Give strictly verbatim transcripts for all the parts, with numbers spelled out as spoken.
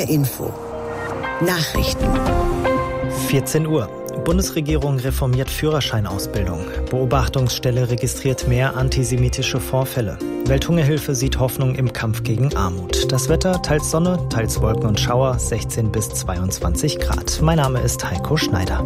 R Info. Nachrichten. vierzehn Uhr. Bundesregierung reformiert Führerscheinausbildung. Beobachtungsstelle registriert mehr antisemitische Vorfälle. Welthungerhilfe sieht Hoffnung im Kampf gegen Armut. Das Wetter, teils Sonne, teils Wolken und Schauer, sechzehn bis zweiundzwanzig Grad. Mein Name ist Heiko Schneider.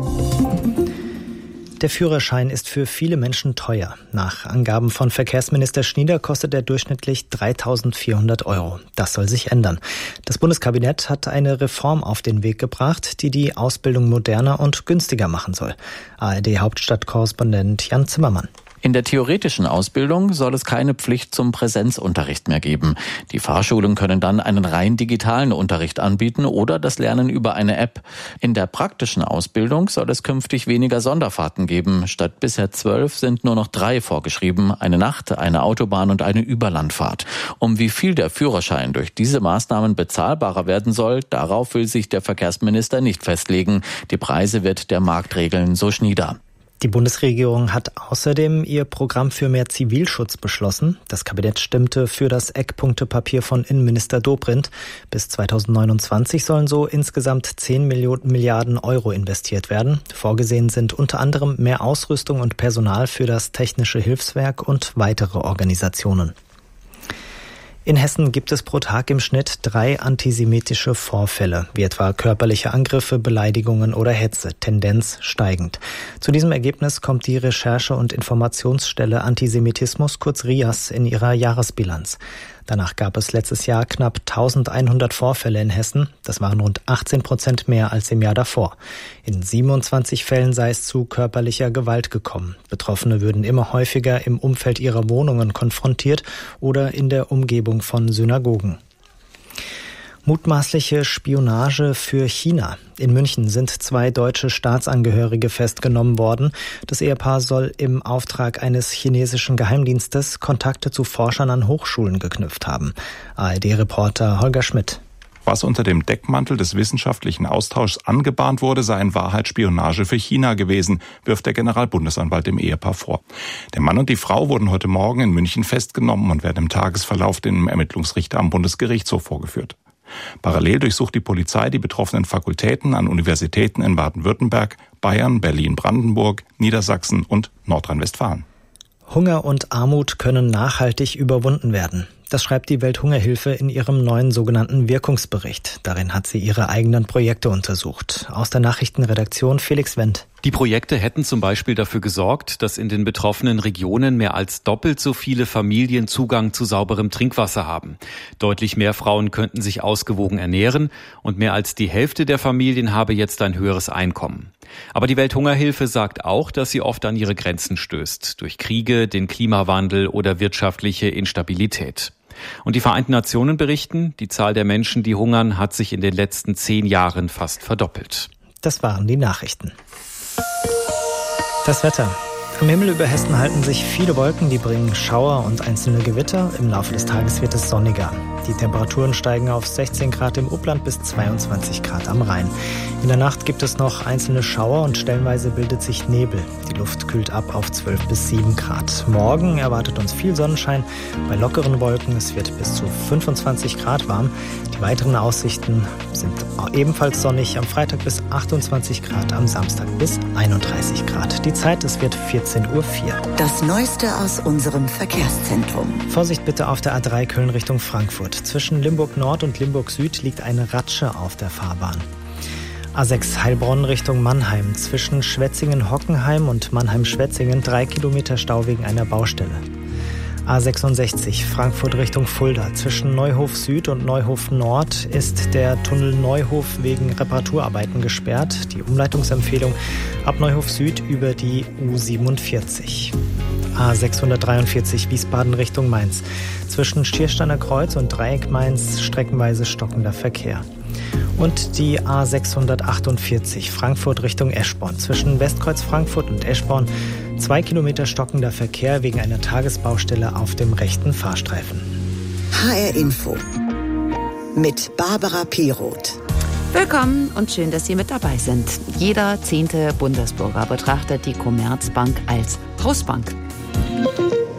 Der Führerschein ist für viele Menschen teuer. Nach Angaben von Verkehrsminister Schnieder kostet er durchschnittlich dreitausendvierhundert Euro. Das soll sich ändern. Das Bundeskabinett hat eine Reform auf den Weg gebracht, die die Ausbildung moderner und günstiger machen soll. A R D-Hauptstadtkorrespondent Jan Zimmermann. In der theoretischen Ausbildung soll es keine Pflicht zum Präsenzunterricht mehr geben. Die Fahrschulen können dann einen rein digitalen Unterricht anbieten oder das Lernen über eine App. In der praktischen Ausbildung soll es künftig weniger Sonderfahrten geben. Statt bisher zwölf sind nur noch drei vorgeschrieben. Eine Nacht, eine Autobahn und eine Überlandfahrt. Um wie viel der Führerschein durch diese Maßnahmen bezahlbarer werden soll, darauf will sich der Verkehrsminister nicht festlegen. Die Preise wird der Markt regeln, so Schnieder. Die Bundesregierung hat außerdem ihr Programm für mehr Zivilschutz beschlossen. Das Kabinett stimmte für das Eckpunktepapier von Innenminister Dobrindt. Bis zweitausendneunundzwanzig sollen so insgesamt zehn Milliarden Euro investiert werden. Vorgesehen sind unter anderem mehr Ausrüstung und Personal für das Technische Hilfswerk und weitere Organisationen. In Hessen gibt es pro Tag im Schnitt drei antisemitische Vorfälle, wie etwa körperliche Angriffe, Beleidigungen oder Hetze, Tendenz steigend. Zu diesem Ergebnis kommt die Recherche- und Informationsstelle Antisemitismus, kurz R I A S, in ihrer Jahresbilanz. Danach gab es letztes Jahr knapp eintausendeinhundert Vorfälle in Hessen. Das waren rund achtzehn Prozent mehr als im Jahr davor. In siebenundzwanzig Fällen sei es zu körperlicher Gewalt gekommen. Betroffene würden immer häufiger im Umfeld ihrer Wohnungen konfrontiert oder in der Umgebung von Synagogen. Mutmaßliche Spionage für China. In München sind zwei deutsche Staatsangehörige festgenommen worden. Das Ehepaar soll im Auftrag eines chinesischen Geheimdienstes Kontakte zu Forschern an Hochschulen geknüpft haben. A R D-Reporter Holger Schmidt. Was unter dem Deckmantel des wissenschaftlichen Austauschs angebahnt wurde, sei in Wahrheit Spionage für China gewesen, wirft der Generalbundesanwalt dem Ehepaar vor. Der Mann und die Frau wurden heute Morgen in München festgenommen und werden im Tagesverlauf dem Ermittlungsrichter am Bundesgerichtshof vorgeführt. Parallel durchsucht die Polizei die betroffenen Fakultäten an Universitäten in Baden-Württemberg, Bayern, Berlin-Brandenburg, Niedersachsen und Nordrhein-Westfalen. Hunger und Armut können nachhaltig überwunden werden. Das schreibt die Welthungerhilfe in ihrem neuen sogenannten Wirkungsbericht. Darin hat sie ihre eigenen Projekte untersucht. Aus der Nachrichtenredaktion Felix Wendt. Die Projekte hätten zum Beispiel dafür gesorgt, dass in den betroffenen Regionen mehr als doppelt so viele Familien Zugang zu sauberem Trinkwasser haben. Deutlich mehr Frauen könnten sich ausgewogen ernähren und mehr als die Hälfte der Familien habe jetzt ein höheres Einkommen. Aber die Welthungerhilfe sagt auch, dass sie oft an ihre Grenzen stößt, durch Kriege, den Klimawandel oder wirtschaftliche Instabilität. Und die Vereinten Nationen berichten, die Zahl der Menschen, die hungern, hat sich in den letzten zehn Jahren fast verdoppelt. Das waren die Nachrichten. Das Wetter. Am Himmel über Hessen halten sich viele Wolken, die bringen Schauer und einzelne Gewitter. Im Laufe des Tages wird es sonniger. Die Temperaturen steigen auf sechzehn Grad im Upland bis zweiundzwanzig Grad am Rhein. In der Nacht gibt es noch einzelne Schauer und stellenweise bildet sich Nebel. Die Luft kühlt ab auf zwölf bis sieben Grad. Morgen erwartet uns viel Sonnenschein bei lockeren Wolken. Es wird bis zu fünfundzwanzig Grad warm. Die weiteren Aussichten sind ebenfalls sonnig. Am Freitag bis achtundzwanzig Grad, am Samstag bis einunddreißig Grad. Die Zeit, es wird vierzehn Uhr vier. Das Neueste aus unserem Verkehrszentrum. Vorsicht bitte auf der A drei Köln Richtung Frankfurt. Zwischen Limburg Nord und Limburg Süd liegt eine Ratsche auf der Fahrbahn. A sechs Heilbronn Richtung Mannheim. Zwischen Schwetzingen-Hockenheim und Mannheim-Schwetzingen drei Kilometer Stau wegen einer Baustelle. A sechsundsechzig Frankfurt Richtung Fulda. Zwischen Neuhof Süd und Neuhof Nord ist der Tunnel Neuhof wegen Reparaturarbeiten gesperrt. Die Umleitungsempfehlung ab Neuhof Süd über die U siebenundvierzig. A sechshundertdreiundvierzig Wiesbaden Richtung Mainz. Zwischen Schiersteiner Kreuz und Dreieck Mainz streckenweise stockender Verkehr. Und die A sechshundertachtundvierzig Frankfurt Richtung Eschborn. Zwischen Westkreuz Frankfurt und Eschborn zwei Kilometer stockender Verkehr wegen einer Tagesbaustelle auf dem rechten Fahrstreifen. H R Info mit Barbara Piroth. Willkommen und schön, dass Sie mit dabei sind. Jeder zehnte Bundesbürger betrachtet die Commerzbank als Hausbank.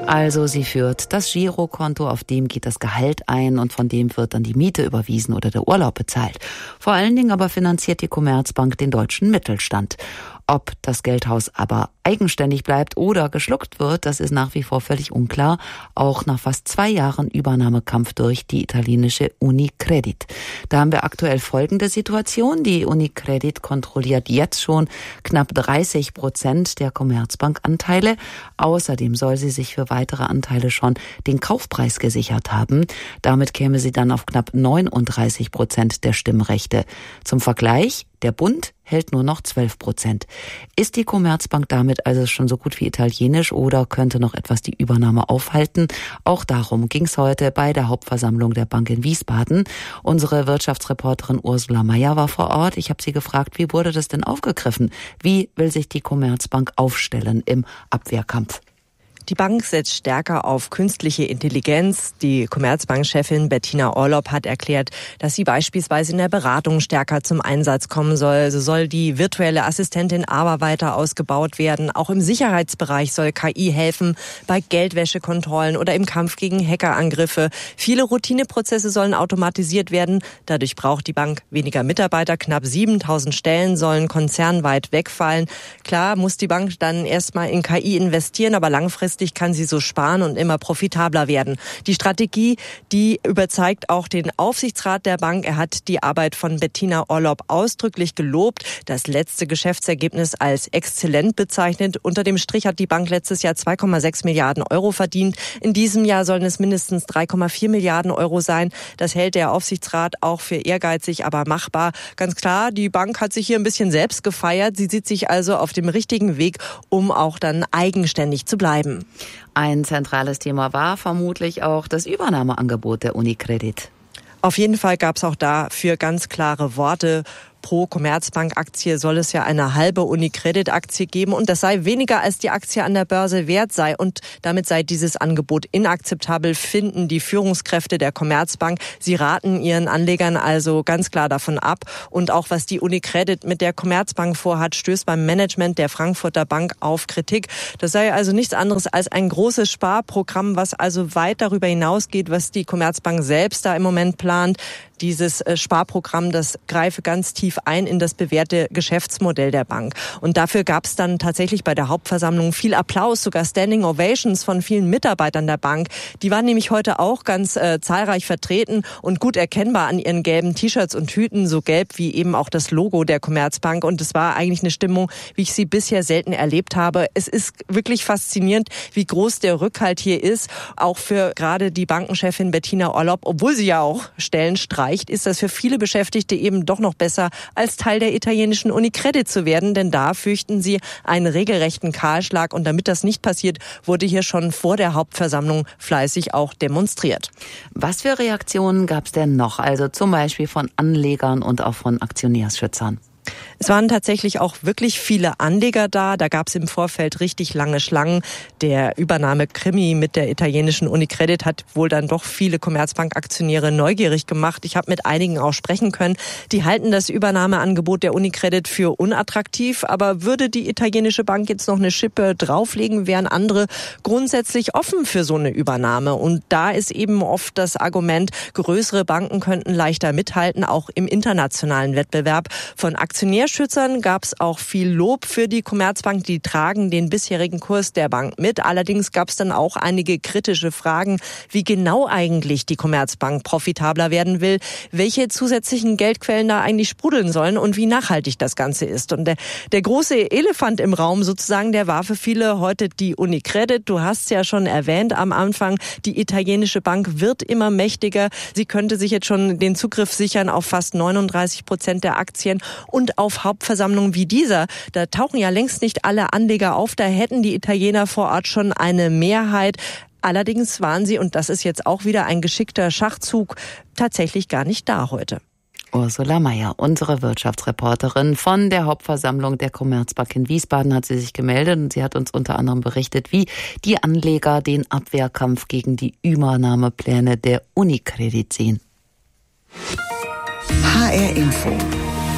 Also sie führt das Girokonto, auf dem geht das Gehalt ein und von dem wird dann die Miete überwiesen oder der Urlaub bezahlt. Vor allen Dingen aber finanziert die Commerzbank den deutschen Mittelstand. Ob das Geldhaus aber eigenständig bleibt oder geschluckt wird, das ist nach wie vor völlig unklar. Auch nach fast zwei Jahren Übernahmekampf durch die italienische Unicredit. Da haben wir aktuell folgende Situation. Die Unicredit kontrolliert jetzt schon knapp dreißig Prozent der Commerzbank-Anteile. Außerdem soll sie sich für weitere Anteile schon den Kaufpreis gesichert haben. Damit käme sie dann auf knapp neununddreißig Prozent der Stimmrechte. Zum Vergleich, der Bund hält nur noch zwölf Prozent. Ist die Commerzbank damit also schon so gut wie italienisch oder könnte noch etwas die Übernahme aufhalten? Auch darum ging es heute bei der Hauptversammlung der Bank in Wiesbaden. Unsere Wirtschaftsreporterin Ursula Mayer war vor Ort. Ich habe sie gefragt, wie wurde das denn aufgegriffen? Wie will sich die Commerzbank aufstellen im Abwehrkampf? Die Bank setzt stärker auf künstliche Intelligenz. Die Commerzbank-Chefin Bettina Orlopp hat erklärt, dass sie beispielsweise in der Beratung stärker zum Einsatz kommen soll. So soll die virtuelle Assistentin aber weiter ausgebaut werden. Auch im Sicherheitsbereich soll K I helfen, bei Geldwäschekontrollen oder im Kampf gegen Hackerangriffe. Viele Routineprozesse sollen automatisiert werden. Dadurch braucht die Bank weniger Mitarbeiter. Knapp siebentausend Stellen sollen konzernweit wegfallen. Klar muss die Bank dann erstmal in K I investieren, aber langfristig kann sie so sparen und immer profitabler werden. Die Strategie, die überzeugt auch den Aufsichtsrat der Bank. Er hat die Arbeit von Bettina Orlopp ausdrücklich gelobt, das letzte Geschäftsergebnis als exzellent bezeichnet. Unter dem Strich hat die Bank letztes Jahr zwei Komma sechs Milliarden Euro verdient. In diesem Jahr sollen es mindestens drei Komma vier Milliarden Euro sein. Das hält der Aufsichtsrat auch für ehrgeizig, aber machbar. Ganz klar, die Bank hat sich hier ein bisschen selbst gefeiert. Sie sieht sich also auf dem richtigen Weg, um auch dann eigenständig zu bleiben. Ein zentrales Thema war vermutlich auch das Übernahmeangebot der Unicredit. Auf jeden Fall gab es auch dafür ganz klare Worte. Pro Commerzbank-Aktie soll es ja eine halbe Unicredit-Aktie geben und das sei weniger als die Aktie an der Börse wert sei und damit sei dieses Angebot inakzeptabel, finden die Führungskräfte der Commerzbank. Sie raten ihren Anlegern also ganz klar davon ab und auch was die Unicredit mit der Commerzbank vorhat, stößt beim Management der Frankfurter Bank auf Kritik. Das sei also nichts anderes als ein großes Sparprogramm, was also weit darüber hinausgeht, was die Commerzbank selbst da im Moment plant. Dieses Sparprogramm, das greife ganz tief ein in das bewährte Geschäftsmodell der Bank. Und dafür gab es dann tatsächlich bei der Hauptversammlung viel Applaus, sogar Standing Ovations von vielen Mitarbeitern der Bank. Die waren nämlich heute auch ganz äh, zahlreich vertreten und gut erkennbar an ihren gelben T-Shirts und Hüten, so gelb wie eben auch das Logo der Commerzbank. Und es war eigentlich eine Stimmung, wie ich sie bisher selten erlebt habe. Es ist wirklich faszinierend, wie groß der Rückhalt hier ist, auch für gerade die Bankenchefin Bettina Orlopp, obwohl sie ja auch Stellen streicht. Ist das für viele Beschäftigte eben doch noch besser, als Teil der italienischen Unicredit zu werden, denn da fürchten sie einen regelrechten Kahlschlag und damit das nicht passiert, wurde hier schon vor der Hauptversammlung fleißig auch demonstriert. Was für Reaktionen gab es denn noch, also zum Beispiel von Anlegern und auch von Aktionärsschützern? Es waren tatsächlich auch wirklich viele Anleger da. Da gab es im Vorfeld richtig lange Schlangen. Der Übernahme-Krimi mit der italienischen Unicredit hat wohl dann doch viele Commerzbank-Aktionäre neugierig gemacht. Ich habe mit einigen auch sprechen können. Die halten das Übernahmeangebot der Unicredit für unattraktiv. Aber würde die italienische Bank jetzt noch eine Schippe drauflegen, wären andere grundsätzlich offen für so eine Übernahme. Und da ist eben oft das Argument, größere Banken könnten leichter mithalten, auch im internationalen Wettbewerb. Von Aktionärschützern gab es auch viel Lob für die Commerzbank. Die tragen den bisherigen Kurs der Bank mit. Allerdings gab es dann auch einige kritische Fragen, wie genau eigentlich die Commerzbank profitabler werden will, welche zusätzlichen Geldquellen da eigentlich sprudeln sollen und wie nachhaltig das Ganze ist. Und der, der große Elefant im Raum sozusagen, der war für viele heute die Unicredit. Du hast es ja schon erwähnt am Anfang, die italienische Bank wird immer mächtiger. Sie könnte sich jetzt schon den Zugriff sichern auf fast neununddreißig Prozent der Aktien. Und auf Hauptversammlungen wie dieser, da tauchen ja längst nicht alle Anleger auf, da hätten die Italiener vor Ort schon eine Mehrheit. Allerdings waren sie, und das ist jetzt auch wieder ein geschickter Schachzug, tatsächlich gar nicht da heute. Ursula Mayer, unsere Wirtschaftsreporterin von der Hauptversammlung der Commerzbank in Wiesbaden, hat sie sich gemeldet und sie hat uns unter anderem berichtet, wie die Anleger den Abwehrkampf gegen die Übernahmepläne der Unicredit sehen. H R Info.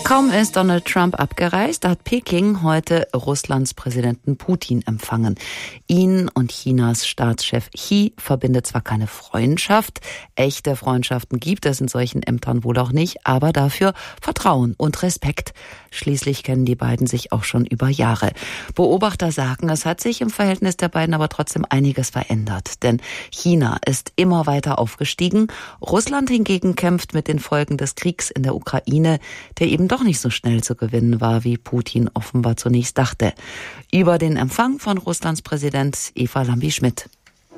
Kaum ist Donald Trump abgereist, da hat Peking heute Russlands Präsidenten Putin empfangen. Ihn und Chinas Staatschef Xi verbindet zwar keine Freundschaft, echte Freundschaften gibt es in solchen Ämtern wohl auch nicht, aber dafür Vertrauen und Respekt. Schließlich kennen die beiden sich auch schon über Jahre. Beobachter sagen, es hat sich im Verhältnis der beiden aber trotzdem einiges verändert. Denn China ist immer weiter aufgestiegen. Russland hingegen kämpft mit den Folgen des Kriegs in der Ukraine, der eben doch nicht so schnell zu gewinnen war, wie Putin offenbar zunächst dachte. Über den Empfang von Russlands Präsident Eva Lambi-Schmidt.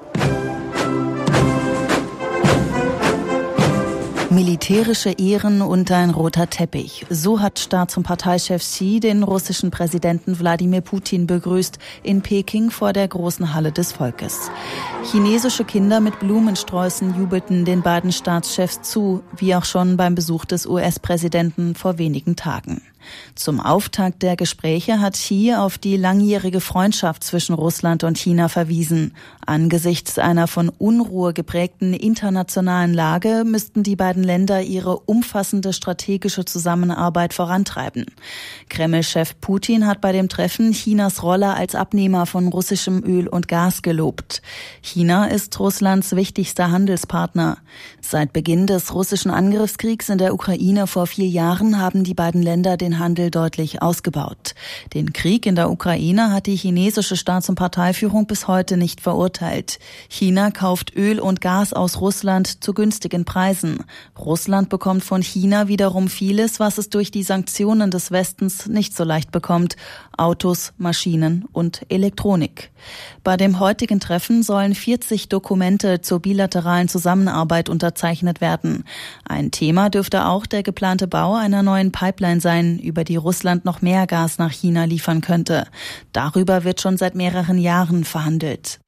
Militärische Ehren und ein roter Teppich. So hat Staats- und Parteichef Xi den russischen Präsidenten Wladimir Putin begrüßt in Peking vor der großen Halle des Volkes. Chinesische Kinder mit Blumensträußen jubelten den beiden Staatschefs zu, wie auch schon beim Besuch des U S-Präsidenten vor wenigen Tagen. Zum Auftakt der Gespräche hat Xi auf die langjährige Freundschaft zwischen Russland und China verwiesen. Angesichts einer von Unruhe geprägten internationalen Lage müssten die beiden Länder ihre umfassende strategische Zusammenarbeit vorantreiben. Kreml-Chef Putin hat bei dem Treffen Chinas Rolle als Abnehmer von russischem Öl und Gas gelobt. China ist Russlands wichtigster Handelspartner. Seit Beginn des russischen Angriffskriegs in der Ukraine vor vier Jahren haben die beiden Länder den Handel deutlich ausgebaut. Den Krieg in der Ukraine hat die chinesische Staats- und Parteiführung bis heute nicht verurteilt. China kauft Öl und Gas aus Russland zu günstigen Preisen. Russland bekommt von China wiederum vieles, was es durch die Sanktionen des Westens nicht so leicht bekommt. Autos, Maschinen und Elektronik. Bei dem heutigen Treffen sollen vierzig Dokumente zur bilateralen Zusammenarbeit unterzeichnet werden. Ein Thema dürfte auch der geplante Bau einer neuen Pipeline sein, über die Russland noch mehr Gas nach China liefern könnte. Darüber wird schon seit mehreren Jahren verhandelt.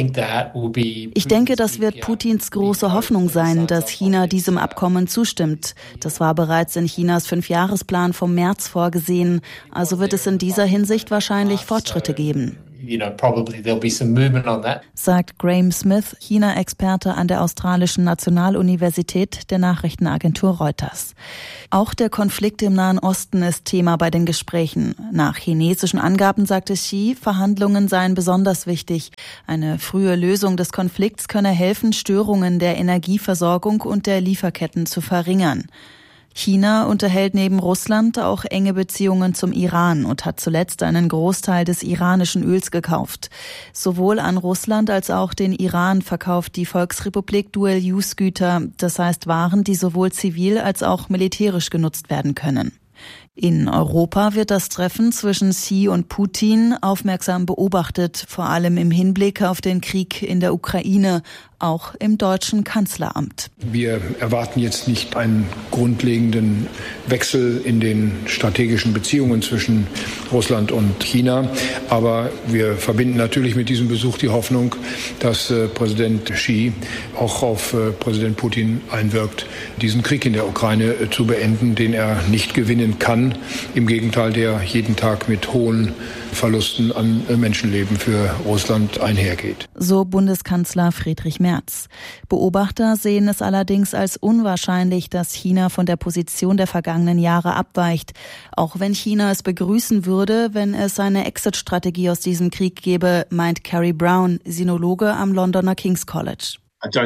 Ich denke, das wird Putins große Hoffnung sein, dass China diesem Abkommen zustimmt. Das war bereits in Chinas Fünfjahresplan vom März vorgesehen. Also wird es in dieser Hinsicht wahrscheinlich Fortschritte geben. You know, probably there'll be some movement on that. Sagt Graham Smith, China-Experte an der australischen Nationaluniversität der Nachrichtenagentur Reuters. Auch der Konflikt im Nahen Osten ist Thema bei den Gesprächen. Nach chinesischen Angaben sagte Xi, Verhandlungen seien besonders wichtig. Eine frühe Lösung des Konflikts könne helfen, Störungen der Energieversorgung und der Lieferketten zu verringern. China unterhält neben Russland auch enge Beziehungen zum Iran und hat zuletzt einen Großteil des iranischen Öls gekauft. Sowohl an Russland als auch den Iran verkauft die Volksrepublik Dual-Use-Güter, das heißt Waren, die sowohl zivil als auch militärisch genutzt werden können. In Europa wird das Treffen zwischen Xi und Putin aufmerksam beobachtet, vor allem im Hinblick auf den Krieg in der Ukraine, auch im deutschen Kanzleramt. Wir erwarten jetzt nicht einen grundlegenden Wechsel in den strategischen Beziehungen zwischen Russland und China, aber wir verbinden natürlich mit diesem Besuch die Hoffnung, dass äh, Präsident Xi auch auf äh, Präsident Putin einwirkt, diesen Krieg in der Ukraine äh, zu beenden, den er nicht gewinnen kann. Im Gegenteil, der jeden Tag mit hohen Verlusten an Menschenleben für Russland einhergeht. So Bundeskanzler Friedrich Merz. Beobachter sehen es allerdings als unwahrscheinlich, dass China von der Position der vergangenen Jahre abweicht. Auch wenn China es begrüßen würde, wenn es eine Exit-Strategie aus diesem Krieg gäbe, meint Carrie Brown, Sinologe am Londoner King's College.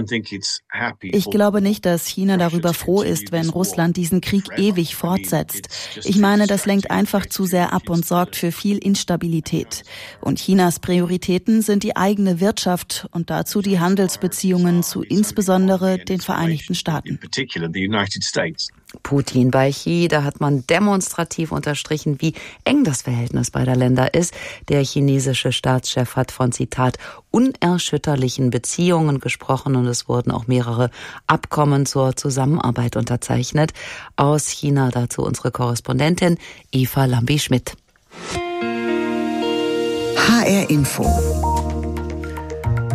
Ich glaube nicht, dass China darüber froh ist, wenn Russland diesen Krieg ewig fortsetzt. Ich meine, das lenkt einfach zu sehr ab und sorgt für viel Instabilität. Und Chinas Prioritäten sind die eigene Wirtschaft und dazu die Handelsbeziehungen zu insbesondere den Vereinigten Staaten. Putin bei Xi, da hat man demonstrativ unterstrichen, wie eng das Verhältnis beider Länder ist. Der chinesische Staatschef hat von, Zitat, unerschütterlichen Beziehungen gesprochen und es wurden auch mehrere Abkommen zur Zusammenarbeit unterzeichnet. Aus China dazu unsere Korrespondentin Eva Lambi-Schmidt. H R Info.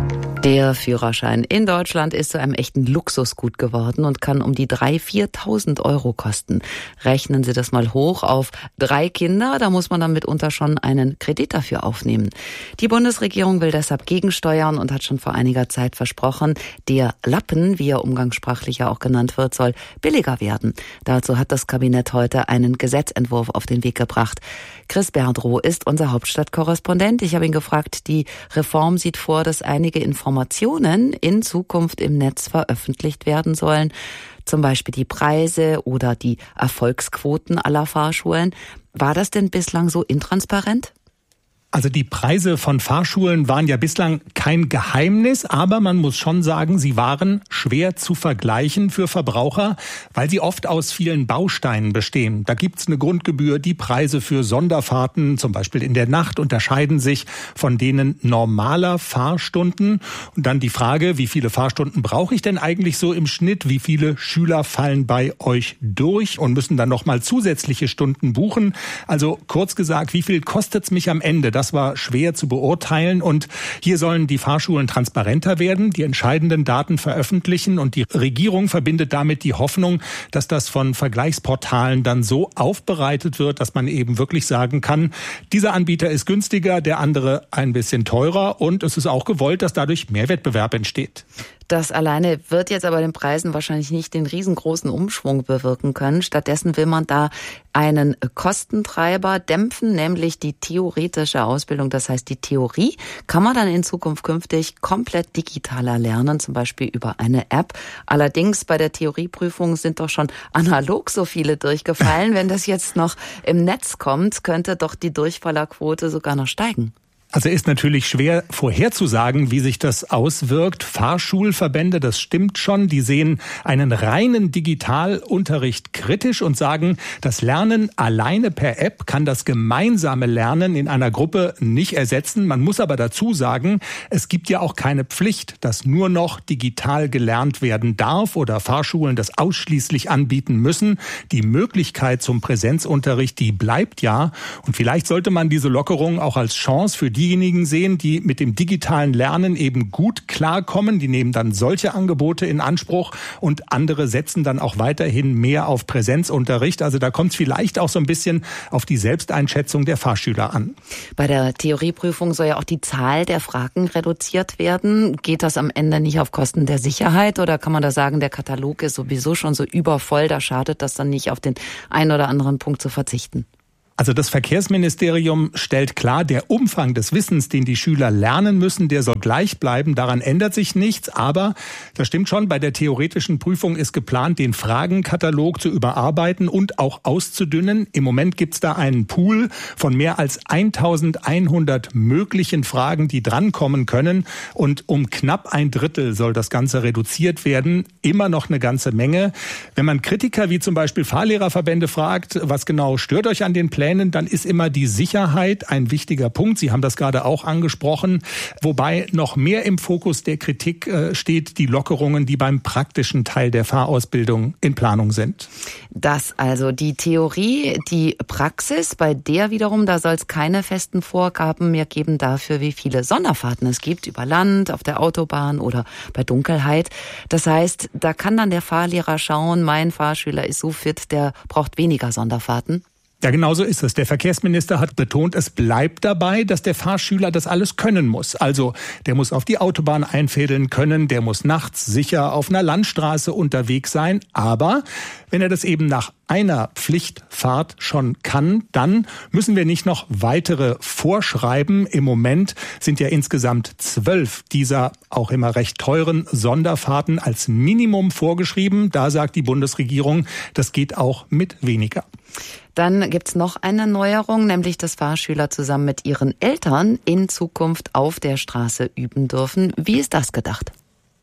Der Führerschein in Deutschland ist zu einem echten Luxusgut geworden und kann um die dreitausend, viertausend Euro kosten. Rechnen Sie das mal hoch auf drei Kinder, da muss man dann mitunter schon einen Kredit dafür aufnehmen. Die Bundesregierung will deshalb gegensteuern und hat schon vor einiger Zeit versprochen, der Lappen, wie er umgangssprachlich ja auch genannt wird, soll billiger werden. Dazu hat das Kabinett heute einen Gesetzentwurf auf den Weg gebracht. Chris Berdrow ist unser Hauptstadtkorrespondent. Ich habe ihn gefragt, die Reform sieht vor, dass einige Informationen in Zukunft im Netz veröffentlicht werden sollen. Zum Beispiel die Preise oder die Erfolgsquoten aller Fahrschulen. War das denn bislang so intransparent? Also die Preise von Fahrschulen waren ja bislang kein Geheimnis, aber man muss schon sagen, sie waren schwer zu vergleichen für Verbraucher, weil sie oft aus vielen Bausteinen bestehen. Da gibt's eine Grundgebühr, die Preise für Sonderfahrten, zum Beispiel in der Nacht, unterscheiden sich von denen normaler Fahrstunden. Und dann die Frage, wie viele Fahrstunden brauche ich denn eigentlich so im Schnitt? Wie viele Schüler fallen bei euch durch und müssen dann nochmal zusätzliche Stunden buchen? Also kurz gesagt, wie viel kostet's mich am Ende? Das war schwer zu beurteilen und hier sollen die Fahrschulen transparenter werden, die entscheidenden Daten veröffentlichen und die Regierung verbindet damit die Hoffnung, dass das von Vergleichsportalen dann so aufbereitet wird, dass man eben wirklich sagen kann, dieser Anbieter ist günstiger, der andere ein bisschen teurer und es ist auch gewollt, dass dadurch mehr Wettbewerb entsteht. Das alleine wird jetzt aber den Preisen wahrscheinlich nicht den riesengroßen Umschwung bewirken können. Stattdessen will man da einen Kostentreiber dämpfen, nämlich die theoretische Ausbildung. Das heißt, die Theorie kann man dann in Zukunft künftig komplett digitaler lernen, zum Beispiel über eine App. Allerdings bei der Theorieprüfung sind doch schon analog so viele durchgefallen. Wenn das jetzt noch im Netz kommt, könnte doch die Durchfallerquote sogar noch steigen. Also ist natürlich schwer vorherzusagen, wie sich das auswirkt. Fahrschulverbände, das stimmt schon, die sehen einen reinen Digitalunterricht kritisch und sagen, das Lernen alleine per App kann das gemeinsame Lernen in einer Gruppe nicht ersetzen. Man muss aber dazu sagen, es gibt ja auch keine Pflicht, dass nur noch digital gelernt werden darf oder Fahrschulen das ausschließlich anbieten müssen. Die Möglichkeit zum Präsenzunterricht, die bleibt ja. Und vielleicht sollte man diese Lockerung auch als Chance für diejenigen sehen, die mit dem digitalen Lernen eben gut klarkommen. Die nehmen dann solche Angebote in Anspruch und andere setzen dann auch weiterhin mehr auf Präsenzunterricht. Also da kommt es vielleicht auch so ein bisschen auf die Selbsteinschätzung der Fahrschüler an. Bei der Theorieprüfung soll ja auch die Zahl der Fragen reduziert werden. Geht das am Ende nicht auf Kosten der Sicherheit oder kann man da sagen, der Katalog ist sowieso schon so übervoll, da schadet das dann nicht, auf den einen oder anderen Punkt zu verzichten? Also das Verkehrsministerium stellt klar, der Umfang des Wissens, den die Schüler lernen müssen, der soll gleich bleiben. Daran ändert sich nichts. Aber das stimmt schon, bei der theoretischen Prüfung ist geplant, den Fragenkatalog zu überarbeiten und auch auszudünnen. Im Moment gibt's da einen Pool von mehr als eintausendeinhundert möglichen Fragen, die drankommen können. Und um knapp ein Drittel soll das Ganze reduziert werden. Immer noch eine ganze Menge. Wenn man Kritiker wie zum Beispiel Fahrlehrerverbände fragt, was genau stört euch an den Plänen, dann ist immer die Sicherheit ein wichtiger Punkt. Sie haben das gerade auch angesprochen. Wobei noch mehr im Fokus der Kritik äh, steht die Lockerungen, die beim praktischen Teil der Fahrausbildung in Planung sind. Das also die Theorie, die Praxis, bei der wiederum, da soll es keine festen Vorgaben mehr geben dafür, wie viele Sonderfahrten es gibt, über Land, auf der Autobahn oder bei Dunkelheit. Das heißt, da kann dann der Fahrlehrer schauen, mein Fahrschüler ist so fit, der braucht weniger Sonderfahrten. Ja, genau so ist es. Der Verkehrsminister hat betont, es bleibt dabei, dass der Fahrschüler das alles können muss. Also der muss auf die Autobahn einfädeln können, der muss nachts sicher auf einer Landstraße unterwegs sein. Aber wenn er das eben nach einer Pflichtfahrt schon kann, dann müssen wir nicht noch weitere vorschreiben. Im Moment sind ja insgesamt zwölf dieser auch immer recht teuren Sonderfahrten als Minimum vorgeschrieben. Da sagt die Bundesregierung, das geht auch mit weniger. Dann gibt's noch eine Neuerung, nämlich dass Fahrschüler zusammen mit ihren Eltern in Zukunft auf der Straße üben dürfen. Wie ist das gedacht?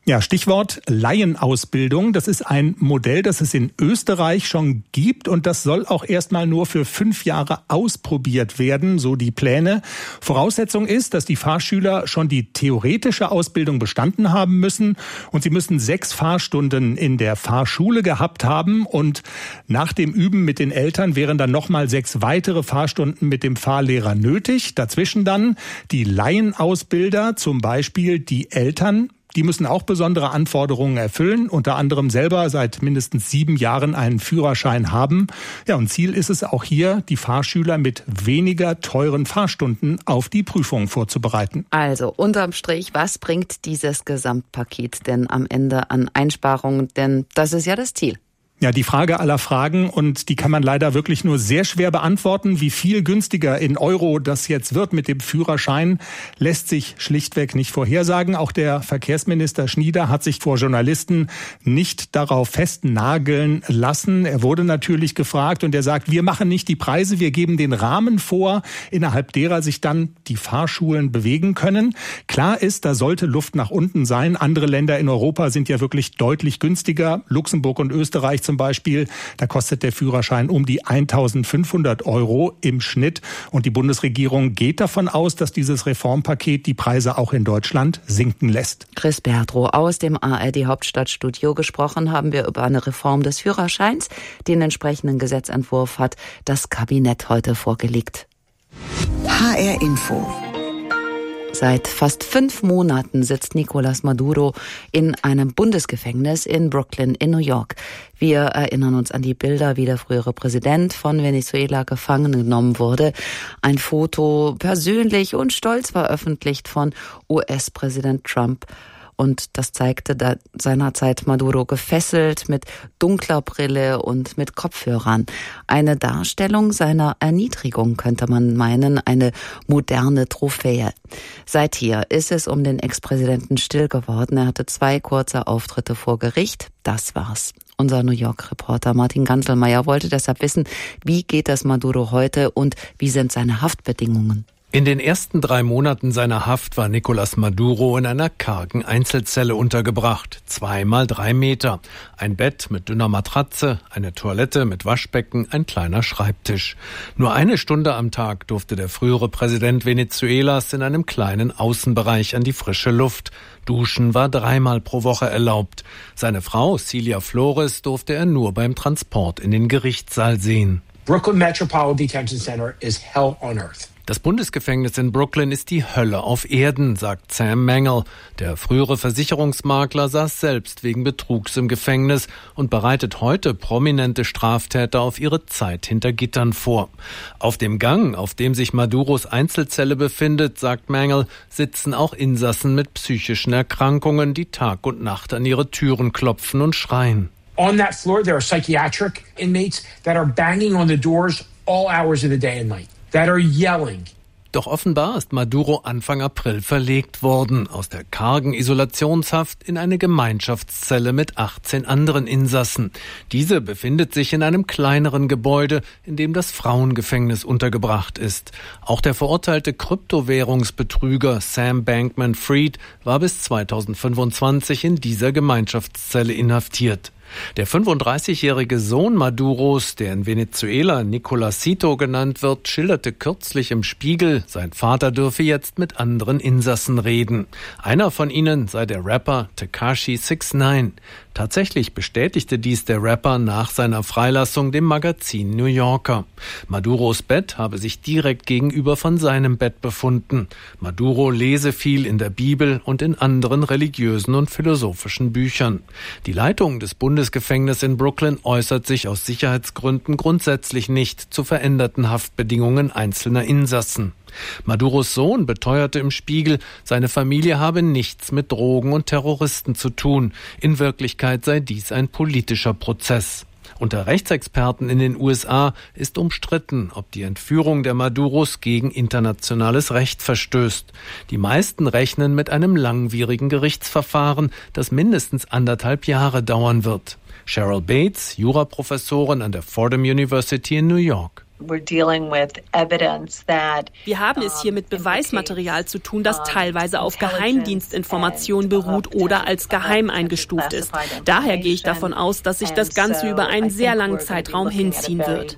Ja, Stichwort Laienausbildung. Das ist ein Modell, das es in Österreich schon gibt und das soll auch erstmal nur für fünf Jahre ausprobiert werden, so die Pläne. Voraussetzung ist, dass die Fahrschüler schon die theoretische Ausbildung bestanden haben müssen und sie müssen sechs Fahrstunden in der Fahrschule gehabt haben und nach dem Üben mit den Eltern wären dann nochmal sechs weitere Fahrstunden mit dem Fahrlehrer nötig. Dazwischen dann die Laienausbilder, zum Beispiel die Eltern. Die müssen auch besondere Anforderungen erfüllen, unter anderem selber seit mindestens sieben Jahren einen Führerschein haben. Ja, und Ziel ist es auch hier, die Fahrschüler mit weniger teuren Fahrstunden auf die Prüfung vorzubereiten. Also unterm Strich, was bringt dieses Gesamtpaket denn am Ende an Einsparungen? Denn das ist ja das Ziel. Ja, die Frage aller Fragen und die kann man leider wirklich nur sehr schwer beantworten. Wie viel günstiger in Euro das jetzt wird mit dem Führerschein, lässt sich schlichtweg nicht vorhersagen. Auch der Verkehrsminister Schnieder hat sich vor Journalisten nicht darauf festnageln lassen. Er wurde natürlich gefragt und er sagt, wir machen nicht die Preise, wir geben den Rahmen vor, innerhalb derer sich dann die Fahrschulen bewegen können. Klar ist, da sollte Luft nach unten sein. Andere Länder in Europa sind ja wirklich deutlich günstiger. Luxemburg und Österreich zum Beispiel, da kostet der Führerschein um die eintausendfünfhundert Euro im Schnitt. Und die Bundesregierung geht davon aus, dass dieses Reformpaket die Preise auch in Deutschland sinken lässt. Chris Bertrow aus dem A R D Hauptstadtstudio gesprochen haben wir über eine Reform des Führerscheins. Den entsprechenden Gesetzentwurf hat das Kabinett heute vorgelegt. H R Info. Seit fast fünf Monaten sitzt Nicolás Maduro in einem Bundesgefängnis in Brooklyn in New York. Wir erinnern uns an die Bilder, wie der frühere Präsident von Venezuela gefangen genommen wurde. Ein Foto persönlich und stolz veröffentlicht von U S-Präsident Trump. Und das zeigte da seinerzeit Maduro gefesselt mit dunkler Brille und mit Kopfhörern. Eine Darstellung seiner Erniedrigung, könnte man meinen, eine moderne Trophäe. Seither ist es um den Ex-Präsidenten still geworden. Er hatte zwei kurze Auftritte vor Gericht. Das war's. Unser New York-Reporter Martin Ganselmeier wollte deshalb wissen, wie geht es Maduro heute und wie sind seine Haftbedingungen? In den ersten drei Monaten seiner Haft war Nicolás Maduro in einer kargen Einzelzelle untergebracht. Zwei mal drei Meter. Ein Bett mit dünner Matratze, eine Toilette mit Waschbecken, ein kleiner Schreibtisch. Nur eine Stunde am Tag durfte der frühere Präsident Venezuelas in einem kleinen Außenbereich an die frische Luft. Duschen war dreimal pro Woche erlaubt. Seine Frau, Cilia Flores, durfte er nur beim Transport in den Gerichtssaal sehen. Brooklyn Metropolitan Detention Center is hell on earth. Das Bundesgefängnis in Brooklyn ist die Hölle auf Erden, sagt Sam Mangel. Der frühere Versicherungsmakler saß selbst wegen Betrugs im Gefängnis und bereitet heute prominente Straftäter auf ihre Zeit hinter Gittern vor. Auf dem Gang, auf dem sich Maduros Einzelzelle befindet, sagt Mangel, sitzen auch Insassen mit psychischen Erkrankungen, die Tag und Nacht an ihre Türen klopfen und schreien. On that floor there are psychiatric inmates that are banging on the doors all hours of the day and night. That are yelling. Doch offenbar ist Maduro Anfang April verlegt worden, aus der kargen Isolationshaft in eine Gemeinschaftszelle mit achtzehn anderen Insassen. Diese befindet sich in einem kleineren Gebäude, in dem das Frauengefängnis untergebracht ist. Auch der verurteilte Kryptowährungsbetrüger Sam Bankman-Fried war bis zweitausendfünfundzwanzig in dieser Gemeinschaftszelle inhaftiert. Der fünfunddreißigjährige Sohn Maduros, der in Venezuela Nicolásito genannt wird, schilderte kürzlich im Spiegel, sein Vater dürfe jetzt mit anderen Insassen reden. Einer von ihnen sei der Rapper Tekashi six nine. Tatsächlich bestätigte dies der Rapper nach seiner Freilassung dem Magazin New Yorker. Maduros Bett habe sich direkt gegenüber von seinem Bett befunden. Maduro lese viel in der Bibel und in anderen religiösen und philosophischen Büchern. Die Leitung des Bundesgefängnisses in Brooklyn äußert sich aus Sicherheitsgründen grundsätzlich nicht zu veränderten Haftbedingungen einzelner Insassen. Maduros Sohn beteuerte im Spiegel, seine Familie habe nichts mit Drogen und Terroristen zu tun. In Wirklichkeit sei dies ein politischer Prozess. Unter Rechtsexperten in den U S A ist umstritten, ob die Entführung der Maduros gegen internationales Recht verstößt. Die meisten rechnen mit einem langwierigen Gerichtsverfahren, das mindestens anderthalb Jahre dauern wird. Cheryl Bates, Juraprofessorin an der Fordham University in New York. Wir haben es hier mit Beweismaterial zu tun, das teilweise auf Geheimdienstinformationen beruht oder als geheim eingestuft ist. Daher gehe ich davon aus, dass sich das Ganze über einen sehr langen Zeitraum hinziehen wird.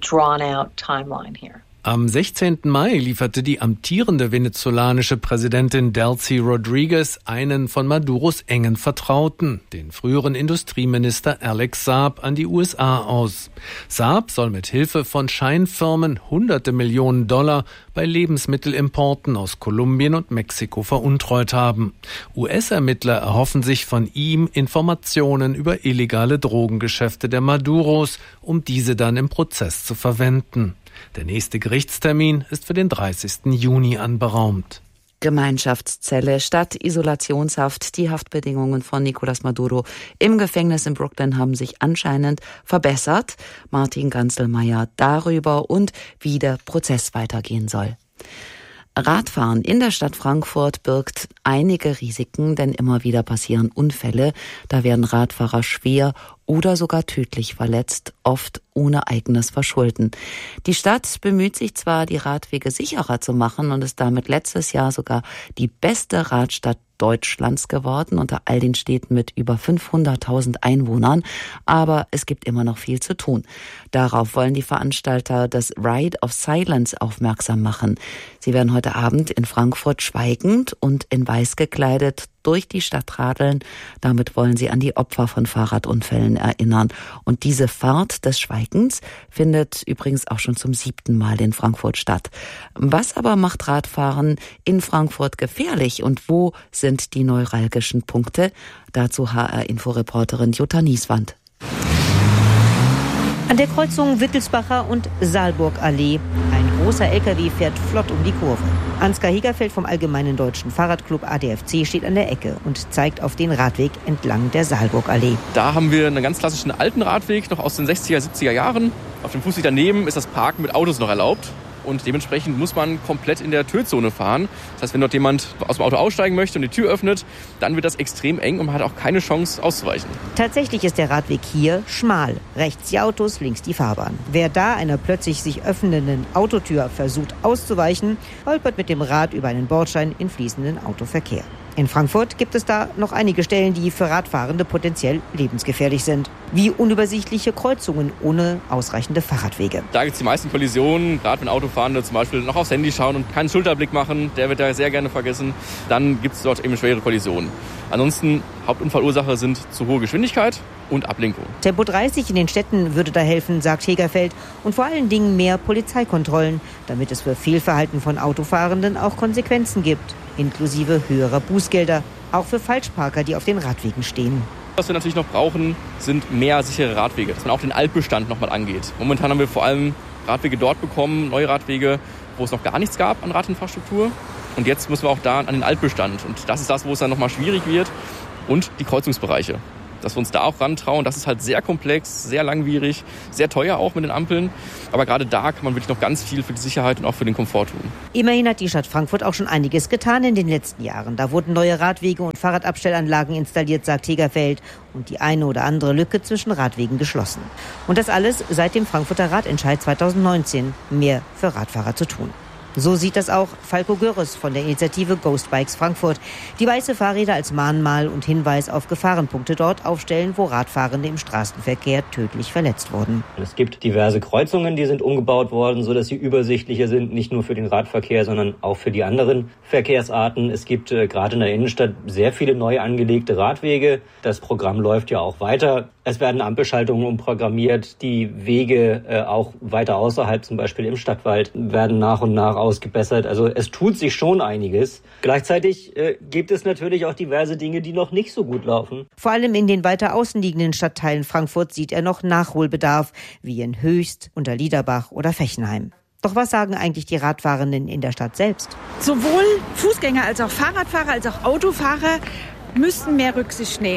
Am sechzehnten Mai lieferte die amtierende venezolanische Präsidentin Delcy Rodriguez einen von Maduros engen Vertrauten, den früheren Industrieminister Alex Saab, an die U S A aus. Saab soll mit Hilfe von Scheinfirmen hunderte Millionen Dollar bei Lebensmittelimporten aus Kolumbien und Mexiko veruntreut haben. U S-Ermittler erhoffen sich von ihm Informationen über illegale Drogengeschäfte der Maduros, um diese dann im Prozess zu verwenden. Der nächste Gerichtstermin ist für den dreißigsten Juni anberaumt. Gemeinschaftszelle statt Isolationshaft. Die Haftbedingungen von Nicolás Maduro im Gefängnis in Brooklyn haben sich anscheinend verbessert. Martin Ganzelmeier darüber und wie der Prozess weitergehen soll. Radfahren in der Stadt Frankfurt birgt einige Risiken, denn immer wieder passieren Unfälle. Da werden Radfahrer schwer oder sogar tödlich verletzt, oft ohne eigenes Verschulden. Die Stadt bemüht sich zwar, die Radwege sicherer zu machen und ist damit letztes Jahr sogar die beste Radstadt Deutschlands geworden, unter all den Städten mit über fünfhunderttausend Einwohnern. Aber es gibt immer noch viel zu tun. Darauf wollen die Veranstalter das Ride of Silence aufmerksam machen. Sie werden heute Abend in Frankfurt schweigend und in weiß gekleidet durch die Stadt radeln. Damit wollen sie an die Opfer von Fahrradunfällen erinnern. Und diese Fahrt des Schweigens findet übrigens auch schon zum siebten Mal in Frankfurt statt. Was aber macht Radfahren in Frankfurt gefährlich und wo sind die neuralgischen Punkte? Dazu H R-Inforeporterin Jutta Nieswand. An der Kreuzung Wittelsbacher und Saalburg-Allee. Ein großer L K W fährt flott um die Kurve. Ansgar Hegerfeld vom Allgemeinen Deutschen Fahrradclub A D F C steht an der Ecke und zeigt auf den Radweg entlang der Saalburg-Allee. Da haben wir einen ganz klassischen alten Radweg, noch aus den sechziger, siebziger Jahren. Auf dem Fußweg daneben ist das Parken mit Autos noch erlaubt. Und dementsprechend muss man komplett in der Tötzone fahren. Das heißt, wenn dort jemand aus dem Auto aussteigen möchte und die Tür öffnet, dann wird das extrem eng und man hat auch keine Chance auszuweichen. Tatsächlich ist der Radweg hier schmal. Rechts die Autos, links die Fahrbahn. Wer da einer plötzlich sich öffnenden Autotür versucht auszuweichen, holpert mit dem Rad über einen Bordstein in fließenden Autoverkehr. In Frankfurt gibt es da noch einige Stellen, die für Radfahrende potenziell lebensgefährlich sind. Wie unübersichtliche Kreuzungen ohne ausreichende Fahrradwege. Da gibt es die meisten Kollisionen, gerade wenn Autofahrende zum Beispiel noch aufs Handy schauen und keinen Schulterblick machen, der wird da sehr gerne vergessen. Dann gibt es dort eben schwere Kollisionen. Ansonsten, Hauptunfallursache sind zu hohe Geschwindigkeit und Ablenkung. Tempo dreißig in den Städten würde da helfen, sagt Hegerfeld. Und vor allen Dingen mehr Polizeikontrollen, damit es für Fehlverhalten von Autofahrenden auch Konsequenzen gibt. Inklusive höherer Bußgelder, auch für Falschparker, die auf den Radwegen stehen. Was wir natürlich noch brauchen, sind mehr sichere Radwege, dass man auch den Altbestand noch mal angeht. Momentan haben wir vor allem Radwege dort bekommen, neue Radwege, wo es noch gar nichts gab an Radinfrastruktur. Und jetzt müssen wir auch da an den Altbestand. Und das ist das, wo es dann noch mal schwierig wird. Und die Kreuzungsbereiche. Dass wir uns da auch rantrauen. Das ist halt sehr komplex, sehr langwierig, sehr teuer auch mit den Ampeln. Aber gerade da kann man wirklich noch ganz viel für die Sicherheit und auch für den Komfort tun. Immerhin hat die Stadt Frankfurt auch schon einiges getan in den letzten Jahren. Da wurden neue Radwege und Fahrradabstellanlagen installiert, sagt Hegerfeld. Und die eine oder andere Lücke zwischen Radwegen geschlossen. Und das alles seit dem Frankfurter Radentscheid zweitausendneunzehn. Mehr für Radfahrer zu tun. So sieht das auch Falco Görres von der Initiative Ghost Bikes Frankfurt, die weiße Fahrräder als Mahnmal und Hinweis auf Gefahrenpunkte dort aufstellen, wo Radfahrende im Straßenverkehr tödlich verletzt wurden. Es gibt diverse Kreuzungen, die sind umgebaut worden, sodass sie übersichtlicher sind, nicht nur für den Radverkehr, sondern auch für die anderen Verkehrsarten. Es gibt äh, gerade in der Innenstadt sehr viele neu angelegte Radwege. Das Programm läuft ja auch weiter. Es werden Ampelschaltungen umprogrammiert. Die Wege äh, auch weiter außerhalb, zum Beispiel im Stadtwald, werden nach und nach ausgebessert. Also es tut sich schon einiges. Gleichzeitig äh, gibt es natürlich auch diverse Dinge, die noch nicht so gut laufen. Vor allem in den weiter außen liegenden Stadtteilen Frankfurt sieht er noch Nachholbedarf, wie in Höchst, Unterliederbach oder Fechenheim. Doch was sagen eigentlich die Radfahrenden in der Stadt selbst? Sowohl Fußgänger als auch Fahrradfahrer als auch Autofahrer müssen mehr Rücksicht nehmen.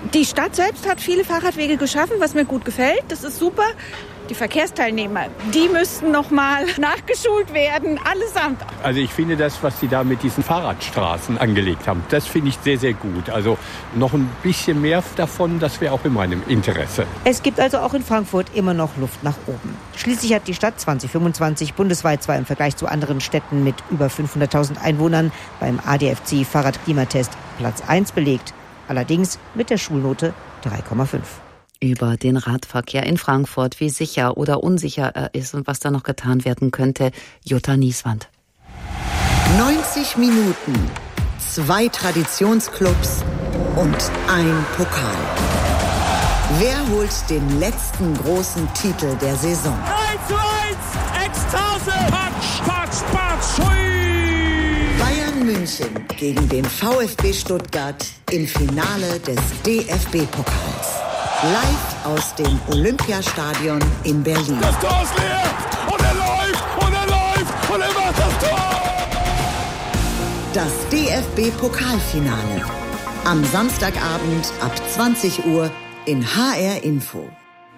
Die Stadt selbst hat viele Fahrradwege geschaffen, was mir gut gefällt. Das ist super. Die Verkehrsteilnehmer, die müssten noch mal nachgeschult werden, allesamt. Also ich finde das, was Sie da mit diesen Fahrradstraßen angelegt haben, das finde ich sehr, sehr gut. Also noch ein bisschen mehr davon, das wäre auch in meinem Interesse. Es gibt also auch in Frankfurt immer noch Luft nach oben. Schließlich hat die Stadt zwanzig fünfundzwanzig bundesweit zwar im Vergleich zu anderen Städten mit über fünfhunderttausend Einwohnern beim A D F C Fahrradklimatest Platz eins belegt. Allerdings mit der Schulnote drei Komma fünf. Über den Radverkehr in Frankfurt, wie sicher oder unsicher er ist und was da noch getan werden könnte, Jutta Nieswand. neunzig Minuten, zwei Traditionsclubs und ein Pokal. Wer holt den letzten großen Titel der Saison? eins zu eins, Ekstase! Patsch, patsch, patsch, hui! Bayern München gegen den VfB Stuttgart im Finale des D F B-Pokals. Live aus dem Olympiastadion in Berlin. Das Tor ist leer und er läuft und er läuft und er macht das Tor! Das D F B-Pokalfinale. Am Samstagabend ab zwanzig Uhr in H R Info.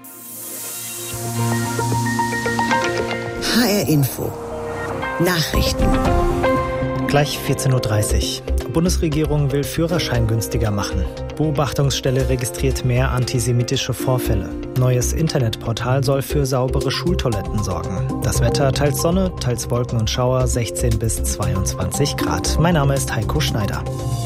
H R Info. Nachrichten. Gleich vierzehn Uhr dreißig. Bundesregierung will Führerschein günstiger machen. Beobachtungsstelle registriert mehr antisemitische Vorfälle. Neues Internetportal soll für saubere Schultoiletten sorgen. Das Wetter teils Sonne, teils Wolken und Schauer, sechzehn bis zweiundzwanzig Grad. Mein Name ist Heiko Schneider.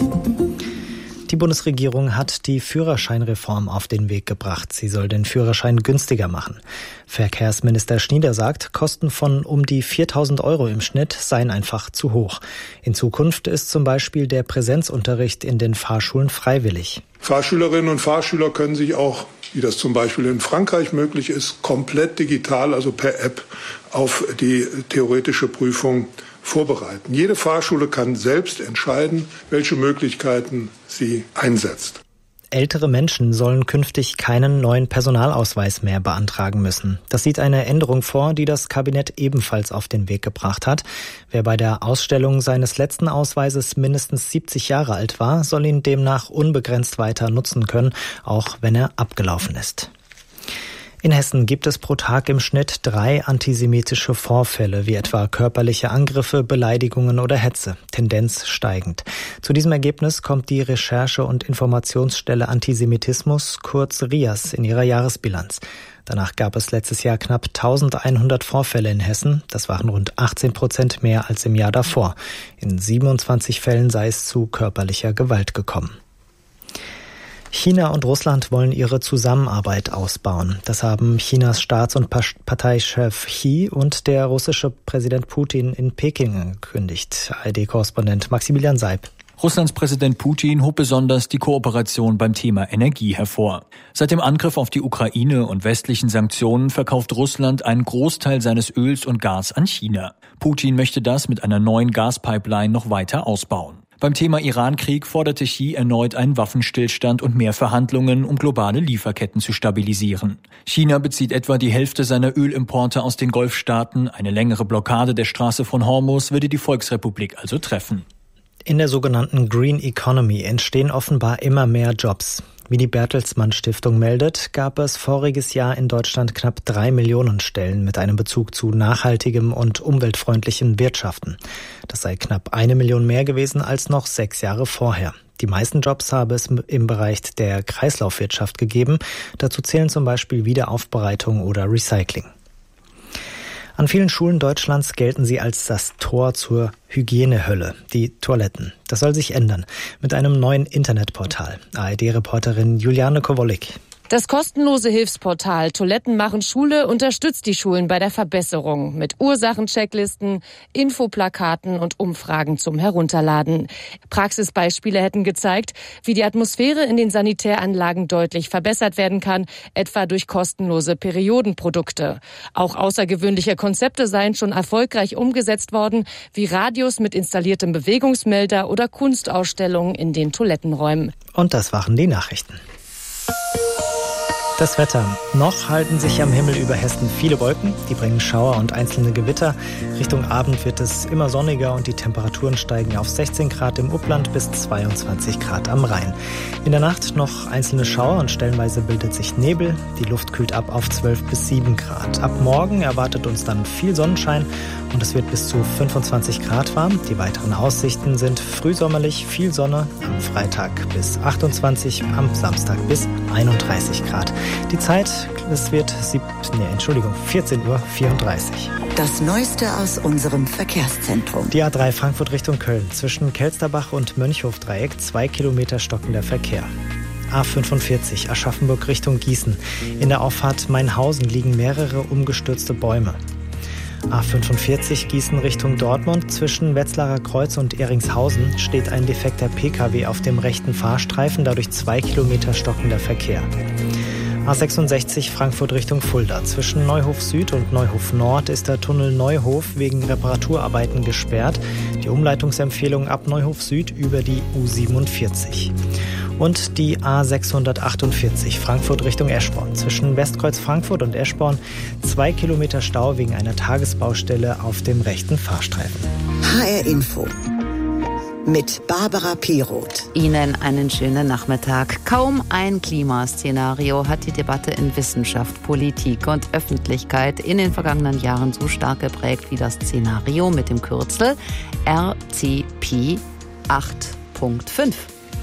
Die Bundesregierung hat die Führerscheinreform auf den Weg gebracht. Sie soll den Führerschein günstiger machen. Verkehrsminister Schnieder sagt, Kosten von um die viertausend Euro im Schnitt seien einfach zu hoch. In Zukunft ist zum Beispiel der Präsenzunterricht in den Fahrschulen freiwillig. Fahrschülerinnen und Fahrschüler können sich auch, wie das zum Beispiel in Frankreich möglich ist, komplett digital, also per App, auf die theoretische Prüfung vorbereiten. Jede Fahrschule kann selbst entscheiden, welche Möglichkeiten sie einsetzt. Ältere Menschen sollen künftig keinen neuen Personalausweis mehr beantragen müssen. Das sieht eine Änderung vor, die das Kabinett ebenfalls auf den Weg gebracht hat. Wer bei der Ausstellung seines letzten Ausweises mindestens siebzig Jahre alt war, soll ihn demnach unbegrenzt weiter nutzen können, auch wenn er abgelaufen ist. In Hessen gibt es pro Tag im Schnitt drei antisemitische Vorfälle, wie etwa körperliche Angriffe, Beleidigungen oder Hetze, Tendenz steigend. Zu diesem Ergebnis kommt die Recherche- und Informationsstelle Antisemitismus, kurz R I A S, in ihrer Jahresbilanz. Danach gab es letztes Jahr knapp eintausendeinhundert Vorfälle in Hessen. Das waren rund achtzehn Prozent mehr als im Jahr davor. In siebenundzwanzig Fällen sei es zu körperlicher Gewalt gekommen. China und Russland wollen ihre Zusammenarbeit ausbauen. Das haben Chinas Staats- und Parteichef Xi und der russische Präsident Putin in Peking angekündigt. A R D-Korrespondent Maximilian Seib. Russlands Präsident Putin hob besonders die Kooperation beim Thema Energie hervor. Seit dem Angriff auf die Ukraine und westlichen Sanktionen verkauft Russland einen Großteil seines Öls und Gas an China. Putin möchte das mit einer neuen Gaspipeline noch weiter ausbauen. Beim Thema Iran-Krieg forderte Xi erneut einen Waffenstillstand und mehr Verhandlungen, um globale Lieferketten zu stabilisieren. China bezieht etwa die Hälfte seiner Ölimporte aus den Golfstaaten. Eine längere Blockade der Straße von Hormuz würde die Volksrepublik also treffen. In der sogenannten Green Economy entstehen offenbar immer mehr Jobs. Wie die Bertelsmann Stiftung meldet, gab es voriges Jahr in Deutschland knapp drei Millionen Stellen mit einem Bezug zu nachhaltigem und umweltfreundlichem Wirtschaften. Das sei knapp eine Million mehr gewesen als noch sechs Jahre vorher. Die meisten Jobs habe es im Bereich der Kreislaufwirtschaft gegeben. Dazu zählen zum Beispiel Wiederaufbereitung oder Recycling. An vielen Schulen Deutschlands gelten sie als das Tor zur Hygienehölle, die Toiletten. Das soll sich ändern mit einem neuen Internetportal. A R D-Reporterin Juliane Kowolik. Das kostenlose Hilfsportal Toiletten machen Schule unterstützt die Schulen bei der Verbesserung mit Ursachenchecklisten, Infoplakaten und Umfragen zum Herunterladen. Praxisbeispiele hätten gezeigt, wie die Atmosphäre in den Sanitäranlagen deutlich verbessert werden kann, etwa durch kostenlose Periodenprodukte. Auch außergewöhnliche Konzepte seien schon erfolgreich umgesetzt worden, wie Radios mit installiertem Bewegungsmelder oder Kunstausstellungen in den Toilettenräumen. Und das waren die Nachrichten. Das Wetter. Noch halten sich am Himmel über Hessen viele Wolken. Die bringen Schauer und einzelne Gewitter. Richtung Abend wird es immer sonniger und die Temperaturen steigen auf sechzehn Grad im Upland bis zweiundzwanzig Grad am Rhein. In der Nacht noch einzelne Schauer und stellenweise bildet sich Nebel. Die Luft kühlt ab auf zwölf bis sieben Grad. Ab morgen erwartet uns dann viel Sonnenschein und es wird bis zu fünfundzwanzig Grad warm. Die weiteren Aussichten sind frühsommerlich, viel Sonne am Freitag bis achtundzwanzig, am Samstag bis einunddreißig Grad. Die Zeit, es wird sieb, nee, Entschuldigung, vierzehn Uhr vierunddreißig. Das Neueste aus unserem Verkehrszentrum. Die A drei Frankfurt Richtung Köln. Zwischen Kelsterbach und Mönchhofdreieck zwei Kilometer stockender Verkehr. A fünfundvierzig Aschaffenburg Richtung Gießen. In der Auffahrt Mainhausen liegen mehrere umgestürzte Bäume. A fünfundvierzig Gießen Richtung Dortmund. Zwischen Wetzlarer Kreuz und Eringshausen steht ein defekter P K W auf dem rechten Fahrstreifen, dadurch zwei Kilometer stockender Verkehr. A sechsundsechzig Frankfurt Richtung Fulda. Zwischen Neuhof Süd und Neuhof Nord ist der Tunnel Neuhof wegen Reparaturarbeiten gesperrt. Die Umleitungsempfehlung ab Neuhof Süd über die U siebenundvierzig. Und die A sechshundertachtundvierzig Frankfurt Richtung Eschborn. Zwischen Westkreuz Frankfurt und Eschborn zwei Kilometer Stau wegen einer Tagesbaustelle auf dem rechten Fahrstreifen. H R Info mit Barbara Piroth. Ihnen einen schönen Nachmittag. Kaum ein Klimaszenario hat die Debatte in Wissenschaft, Politik und Öffentlichkeit in den vergangenen Jahren so stark geprägt wie das Szenario mit dem Kürzel R C P acht Punkt fünf.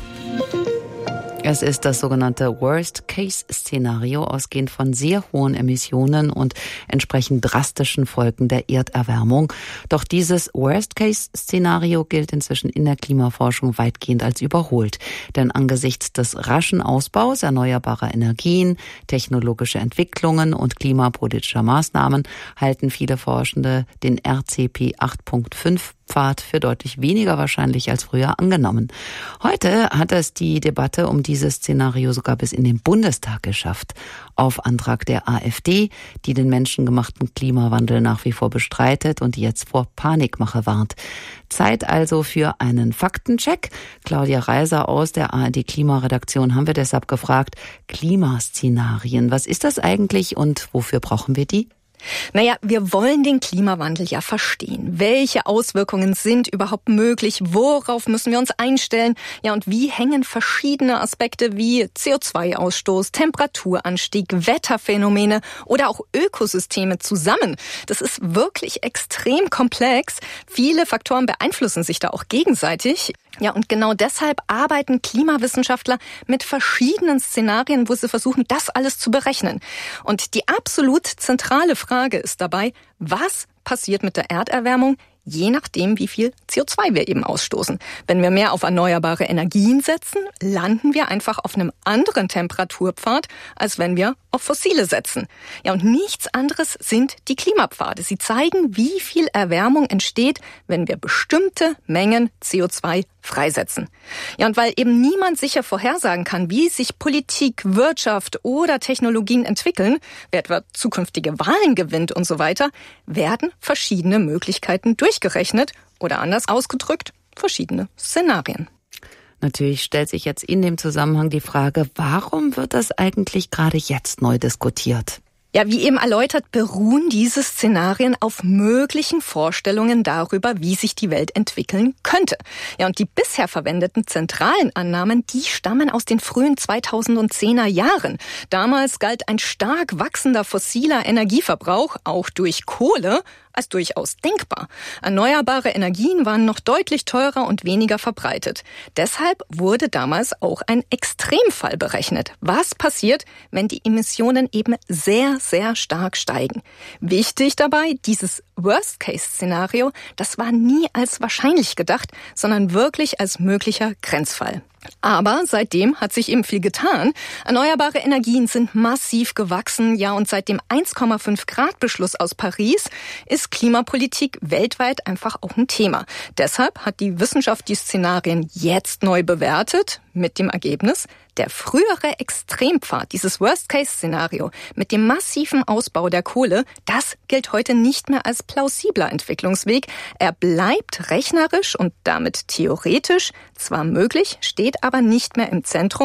Es ist das sogenannte Worst-Case-Szenario, ausgehend von sehr hohen Emissionen und entsprechend drastischen Folgen der Erderwärmung. Doch dieses Worst-Case-Szenario gilt inzwischen in der Klimaforschung weitgehend als überholt. Denn angesichts des raschen Ausbaus erneuerbarer Energien, technologischer Entwicklungen und klimapolitischer Maßnahmen halten viele Forschende den R C P acht Punkt fünf Pfad für deutlich weniger wahrscheinlich als früher angenommen. Heute hat es die Debatte um dieses Szenario sogar bis in den Bundestag geschafft. Auf Antrag der AfD, die den menschengemachten Klimawandel nach wie vor bestreitet und die jetzt vor Panikmache warnt. Zeit also für einen Faktencheck. Claudia Reiser aus der A R D Klimaredaktion haben wir deshalb gefragt, Klimaszenarien, was ist das eigentlich und wofür brauchen wir die? Naja, wir wollen den Klimawandel ja verstehen. Welche Auswirkungen sind überhaupt möglich? Worauf müssen wir uns einstellen? Ja, und wie hängen verschiedene Aspekte wie C O zwei Ausstoß, Temperaturanstieg, Wetterphänomene oder auch Ökosysteme zusammen? Das ist wirklich extrem komplex. Viele Faktoren beeinflussen sich da auch gegenseitig. Ja, und genau deshalb arbeiten Klimawissenschaftler mit verschiedenen Szenarien, wo sie versuchen, das alles zu berechnen. Und die absolut zentrale Frage ist dabei, was passiert mit der Erderwärmung, je nachdem, wie viel C O zwei wir eben ausstoßen. Wenn wir mehr auf erneuerbare Energien setzen, landen wir einfach auf einem anderen Temperaturpfad, als wenn wir auf fossile setzen. Ja, und nichts anderes sind die Klimapfade. Sie zeigen, wie viel Erwärmung entsteht, wenn wir bestimmte Mengen C O zwei freisetzen. Ja, und weil eben niemand sicher vorhersagen kann, wie sich Politik, Wirtschaft oder Technologien entwickeln, wer etwa zukünftige Wahlen gewinnt und so weiter, werden verschiedene Möglichkeiten durchgerechnet oder anders ausgedrückt, verschiedene Szenarien. Natürlich stellt sich jetzt in dem Zusammenhang die Frage, warum wird das eigentlich gerade jetzt neu diskutiert? Ja, wie eben erläutert, beruhen diese Szenarien auf möglichen Vorstellungen darüber, wie sich die Welt entwickeln könnte. Ja, und die bisher verwendeten zentralen Annahmen, die stammen aus den frühen zweitausendzehner Jahren. Damals galt ein stark wachsender fossiler Energieverbrauch, auch durch Kohle, als durchaus denkbar. Erneuerbare Energien waren noch deutlich teurer und weniger verbreitet. Deshalb wurde damals auch ein Extremfall berechnet. Was passiert, wenn die Emissionen eben sehr, sehr stark steigen? Wichtig dabei, dieses Worst-Case-Szenario, das war nie als wahrscheinlich gedacht, sondern wirklich als möglicher Grenzfall. Aber seitdem hat sich eben viel getan. Erneuerbare Energien sind massiv gewachsen, ja, und seit dem eins Komma fünf Grad Beschluss aus Paris ist Klimapolitik weltweit einfach auch ein Thema. Deshalb hat die Wissenschaft die Szenarien jetzt neu bewertet, mit dem Ergebnis, der frühere Extrempfad, dieses Worst-Case-Szenario mit dem massiven Ausbau der Kohle, das gilt heute nicht mehr als plausibler Entwicklungsweg. Er bleibt rechnerisch und damit theoretisch zwar möglich, steht aber nicht mehr im Zentrum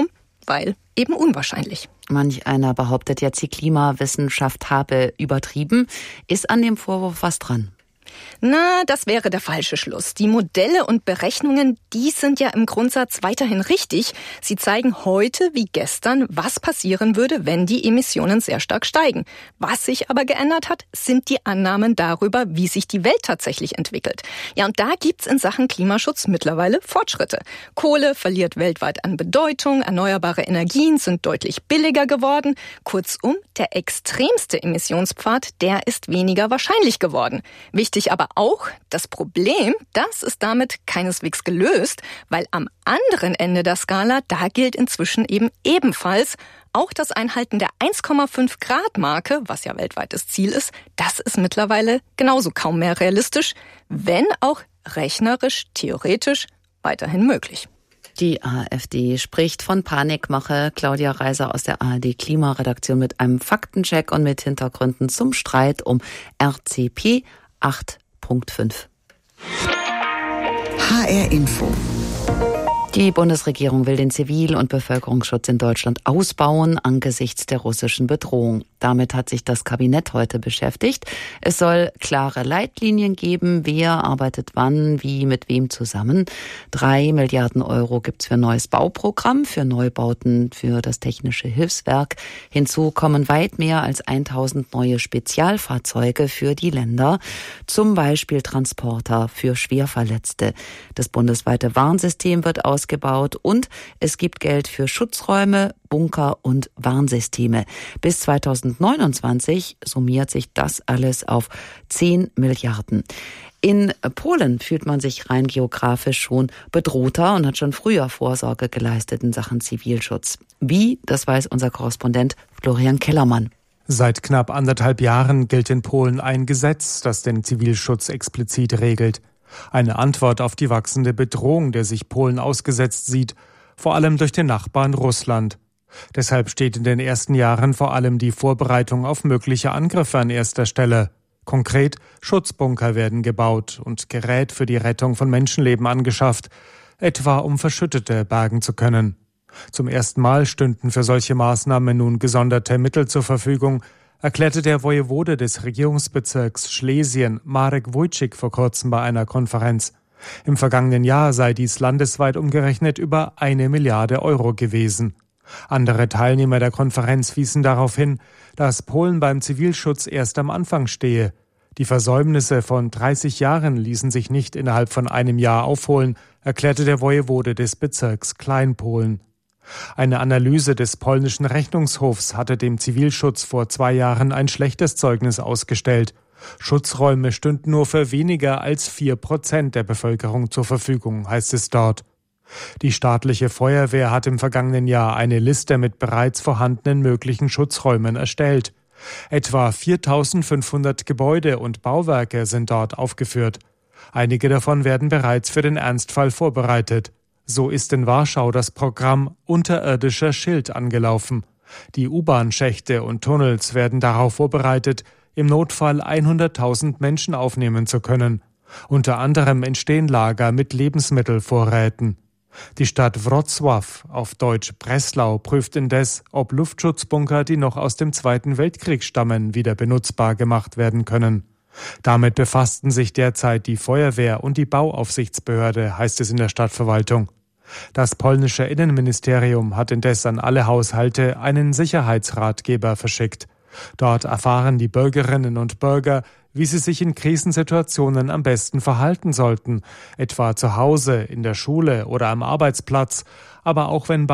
weil eben unwahrscheinlich. Manch einer behauptet jetzt, die Klimawissenschaft habe übertrieben. Ist an dem Vorwurf was dran? Na, das wäre der falsche Schluss. Die Modelle und Berechnungen, die sind ja im Grundsatz weiterhin richtig. Sie zeigen heute wie gestern, was passieren würde, wenn die Emissionen sehr stark steigen. Was sich aber geändert hat, sind die Annahmen darüber, wie sich die Welt tatsächlich entwickelt. Ja, und da gibt's in Sachen Klimaschutz mittlerweile Fortschritte. Kohle verliert weltweit an Bedeutung, erneuerbare Energien sind deutlich billiger geworden. Kurzum, der extremste Emissionspfad, der ist weniger wahrscheinlich geworden. Wichtig aber auch, das Problem, das ist damit keineswegs gelöst, weil am anderen Ende der Skala, da gilt inzwischen eben ebenfalls auch das Einhalten der eins Komma fünf Grad Marke, was ja weltweites Ziel ist, das ist mittlerweile genauso kaum mehr realistisch, wenn auch rechnerisch, theoretisch weiterhin möglich. Die AfD spricht von Panikmache. Claudia Reiser aus der A R D-Klimaredaktion mit einem Faktencheck und mit Hintergründen zum Streit um R C P acht Punkt fünf. H R Info. Die Bundesregierung will den Zivil- und Bevölkerungsschutz in Deutschland ausbauen angesichts der russischen Bedrohung. Damit hat sich das Kabinett heute beschäftigt. Es soll klare Leitlinien geben, wer arbeitet wann, wie, mit wem zusammen. Drei Milliarden Euro gibt's für ein neues Bauprogramm, für Neubauten, für das Technische Hilfswerk. Hinzu kommen weit mehr als tausend neue Spezialfahrzeuge für die Länder, zum Beispiel Transporter für Schwerverletzte. Das bundesweite Warnsystem wird aus gebaut und es gibt Geld für Schutzräume, Bunker und Warnsysteme. Bis zweitausendneunundzwanzig summiert sich das alles auf zehn Milliarden. In Polen fühlt man sich rein geografisch schon bedrohter und hat schon früher Vorsorge geleistet in Sachen Zivilschutz. Wie, das weiß unser Korrespondent Florian Kellermann. Seit knapp anderthalb Jahren gilt in Polen ein Gesetz, das den Zivilschutz explizit regelt. Eine Antwort auf die wachsende Bedrohung, der sich Polen ausgesetzt sieht, vor allem durch den Nachbarn Russland. Deshalb steht in den ersten Jahren vor allem die Vorbereitung auf mögliche Angriffe an erster Stelle. Konkret, Schutzbunker werden gebaut und Gerät für die Rettung von Menschenleben angeschafft, etwa um Verschüttete bergen zu können. Zum ersten Mal stünden für solche Maßnahmen nun gesonderte Mittel zur Verfügung, erklärte der Wojewode des Regierungsbezirks Schlesien, Marek Wójcik, vor kurzem bei einer Konferenz. Im vergangenen Jahr sei dies landesweit umgerechnet über eine Milliarde Euro gewesen. Andere Teilnehmer der Konferenz wiesen darauf hin, dass Polen beim Zivilschutz erst am Anfang stehe. Die Versäumnisse von dreißig Jahren ließen sich nicht innerhalb von einem Jahr aufholen, erklärte der Wojewode des Bezirks Kleinpolen. Eine Analyse des polnischen Rechnungshofs hatte dem Zivilschutz vor zwei Jahren ein schlechtes Zeugnis ausgestellt. Schutzräume stünden nur für weniger als vier Prozent der Bevölkerung zur Verfügung, heißt es dort. Die staatliche Feuerwehr hat im vergangenen Jahr eine Liste mit bereits vorhandenen möglichen Schutzräumen erstellt. Etwa viertausendfünfhundert Gebäude und Bauwerke sind dort aufgeführt. Einige davon werden bereits für den Ernstfall vorbereitet. So ist in Warschau das Programm Unterirdischer Schild angelaufen. Die U-Bahn-Schächte und Tunnels werden darauf vorbereitet, im Notfall hunderttausend Menschen aufnehmen zu können. Unter anderem entstehen Lager mit Lebensmittelvorräten. Die Stadt Wrocław, auf Deutsch Breslau, prüft indes, ob Luftschutzbunker, die noch aus dem Zweiten Weltkrieg stammen, wieder benutzbar gemacht werden können. Damit befassten sich derzeit die Feuerwehr und die Bauaufsichtsbehörde, heißt es in der Stadtverwaltung. Das polnische Innenministerium hat indes an alle Haushalte einen Sicherheitsratgeber verschickt. Dort erfahren die Bürgerinnen und Bürger, wie sie sich in Krisensituationen am besten verhalten sollten, etwa zu Hause, in der Schule oder am Arbeitsplatz, aber auch wenn